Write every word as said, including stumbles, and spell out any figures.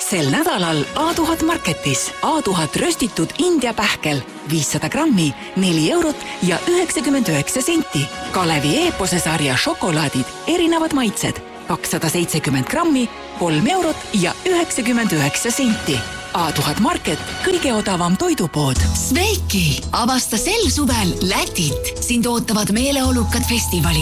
Sel nädalal A tuhat Marketis A tuhat röstitud India pähkel viissada grammi, neli eurot ja üheksakümmend üheksa senti. Kalevi Eepose sarja šokolaadid, erinevad maitsed, kakssada seitsekümmend grammi, kolm eurot ja üheksakümmend üheksa senti. A tuhat Market, kõige odavam toidupood. Sveiki, avasta sel suvel Lätit. Sind ootavad meeleolukad festivalid.